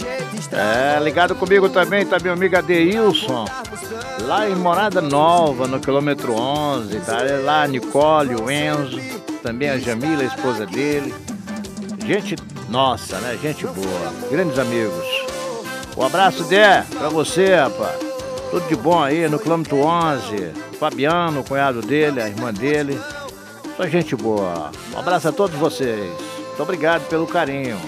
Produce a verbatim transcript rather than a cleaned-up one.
É, ligado comigo também, tá meu amigo Adeilson, lá em Morada Nova, no quilômetro onze, tá lá a Nicole, o Enzo, também a Jamila, a esposa dele. Gente nossa, né? Gente boa, grandes amigos. Um abraço, Dé, pra você, rapaz. Tudo de bom aí no quilômetro onze. Fabiano, o cunhado dele, a irmã dele. Só gente boa. Um abraço a todos vocês. Muito obrigado pelo carinho.